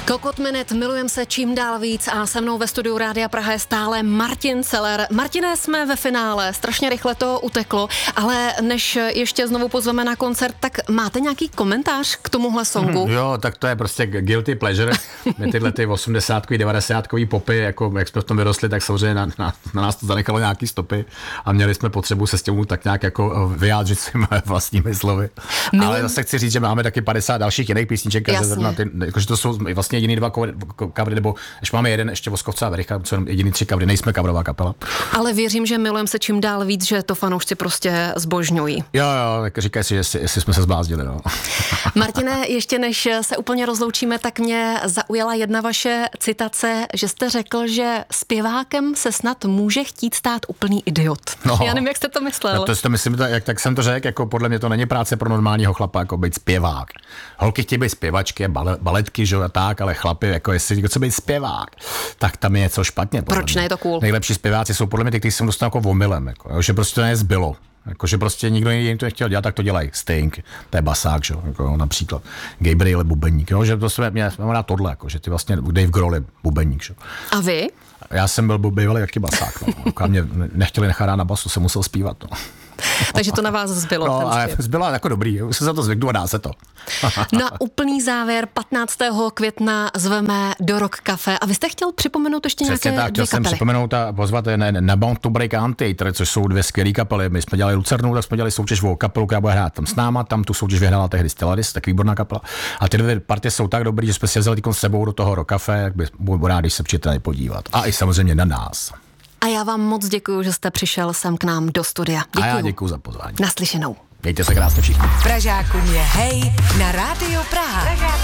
Kokot Minute, milujeme se čím dál víc a se mnou ve studiu Rádia Praha je stále Martin Celer. Martine, jsme ve finále, strašně rychle to uteklo, ale než ještě znovu pozveme na koncert, tak máte nějaký komentář k tomuhle songu? Jo, tak to je prostě guilty pleasure. My tyhle ty 80kový, 90kový popy, jako jak jsme v tom vyrostli, tak samozřejmě na nás to zanechalo nějaký stopy a měli jsme potřebu se s tím tak nějak jako vyjádřit svými vlastními slovy. Ale zase chci říct, že máme taky 50 dalších jiných písniček, jakože to jsou vlastně jediný 2 covery, nebo ještě máme jeden, ještě Voskovce a Vericha, co jediný 3 covery, nejsme coverová kapela. Ale věřím, že milujeme se čím dál víc, že to fanoušci prostě zbožňují. Jo, tak říkají si, jestli jsme se zbláznili, no. Martine, ještě než se úplně rozloučíme, tak mě zaujala jedna vaše citace, že jste řekl, že zpěvákem se snad může chtít stát úplný idiot. No. Já nevím, jak jste to myslel. No to myslím, tak jsem to řekl, jako podle mě to není práce pro normálního chlapa, jako být zpěvák. Holky chtějí být zpěvačky, baletky, že a tak, ale chlapi, jako jestli chce být zpěvák, tak tam je něco špatně. Proč ne, je to cool? Nejlepší zpěváci jsou podle mě ty, kteří jsem dostal jako omylem, jako, že prostě to nezbylo. Jako, že prostě nikdo jiný to nechtěl dělat, tak to dělají. Sting, to je basák, že? Jako, například. Gabriel je bubeník, jo? Že to mě má tohle, jako, že ty vlastně Dave Grohl je bubeník. Že? A vy? Já jsem byl bývalý jaký basák. No. A mě nechtěli nechat hrát na basu, jsem musel zpívat. No. Takže to na vás zbylo. No, ale zbylo jako dobrý, už se za to zvyknu a dá se to. Na úplný závěr 15. května zveme do Rock Café. A vy jste chtěl připomenout ještě přesně nějaké tak, dvě chtěl kapely? jsem připomenout a pozvat na Bound to Break Anteater, což jsou 2 skvělé kapely. My jsme dělali Lucernu, tak jsme dělali soutěž o kapelu, která bude hrát tam s náma, tam tu soutěž vyhrála tehdy Stellaris, tak výborná kapela. A ty 2 partie jsou tak dobrý, že jsme si vzali s sebou do toho Rock Café, jak by budu rád, když se přijete podívat. A i samozřejmě na nás. A já vám moc děkuju, že jste přišel sem k nám do studia. Děkuju. A já děkuju za pozvání. Naslyšenou. Mějte se krásně všichni. Pražákům je hej na Rádiu Praha.